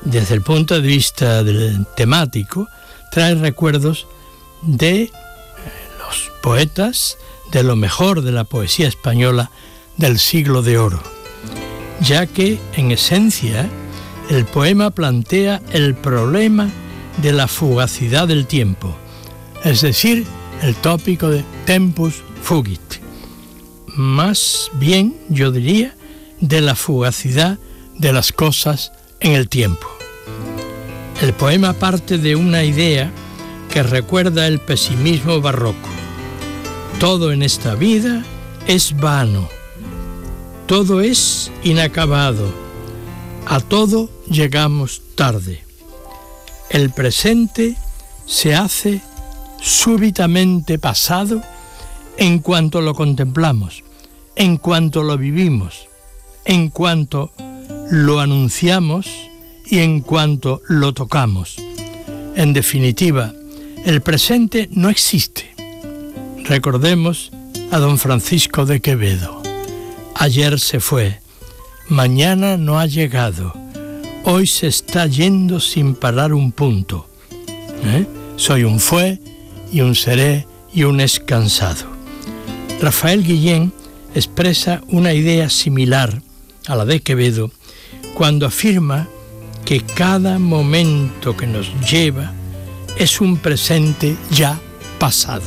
desde el punto de vista temático, trae recuerdos de los poetas, de lo mejor de la poesía española del siglo de oro, ya que, en esencia, el poema plantea el problema de la fugacidad del tiempo, es decir, el tópico de tempus fugit. Más bien, yo diría, de la fugacidad de las cosas en el tiempo. El poema parte de una idea que recuerda el pesimismo barroco. Todo en esta vida es vano, todo es inacabado, a todo llegamos tarde. El presente se hace súbitamente pasado en cuanto lo contemplamos, en cuanto lo vivimos, en cuanto lo anunciamos y en cuanto lo tocamos. En definitiva, el presente no existe. Recordemos a don Francisco de Quevedo. Ayer se fue, mañana no ha llegado, hoy se está yendo sin parar un punto. Soy un fue y un seré y un es cansado. Rafael Guillén expresa una idea similar a la de Quevedo cuando afirma que cada momento que nos lleva es un presente ya pasado.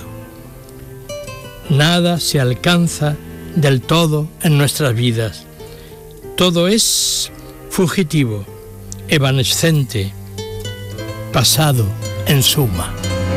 Nada se alcanza del todo en nuestras vidas. Todo es fugitivo, evanescente, pasado en suma.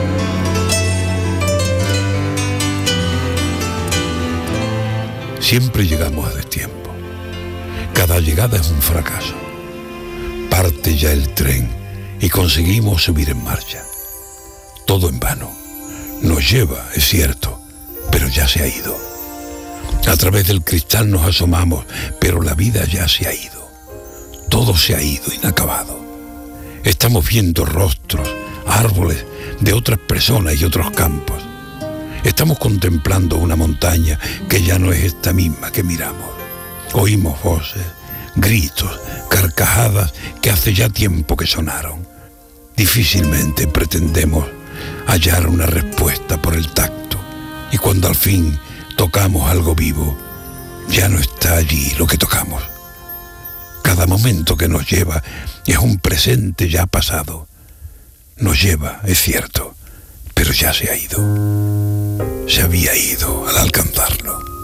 Siempre llegamos a destiempo. Cada llegada es un fracaso. Parte ya el tren y conseguimos subir en marcha. Todo en vano. Nos lleva, es cierto, pero ya se ha ido. A través del cristal nos asomamos, pero la vida ya se ha ido. Todo se ha ido inacabado. Estamos viendo rostros, árboles de otras personas y otros campos. Estamos contemplando una montaña que ya no es esta misma que miramos. Oímos voces, gritos, carcajadas que hace ya tiempo que sonaron. Difícilmente pretendemos hallar una respuesta por el tacto, y cuando al fin tocamos algo vivo, ya no está allí lo que tocamos. Cada momento que nos lleva es un presente ya pasado. Nos lleva, es cierto, pero ya se ha ido. Se había ido al alcanzarlo.